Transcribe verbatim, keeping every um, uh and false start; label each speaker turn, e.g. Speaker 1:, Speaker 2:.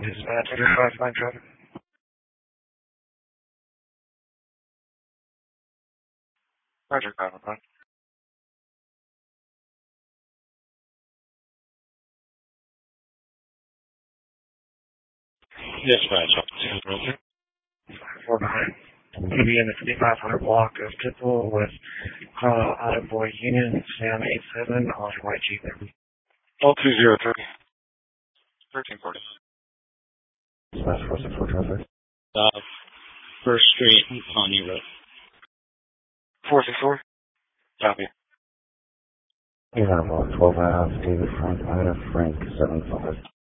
Speaker 1: Dispatch, dispatch, my traffic. Roger, five one.
Speaker 2: Dispatch, up to Roger.
Speaker 1: Four behind. He'll be in the fifty-five hundred block of Pitbull with uh, Auto Boy Union, Sam eight seven on White Jeep.
Speaker 2: All two zero thirty. thirteen forty.
Speaker 1: Dispatch four six four traffic.
Speaker 2: Uh, First Street, Pawnee Road.
Speaker 1: four six four.
Speaker 2: Copy.
Speaker 1: You have a twelve Ave, David Frank, Ida Frank seven five.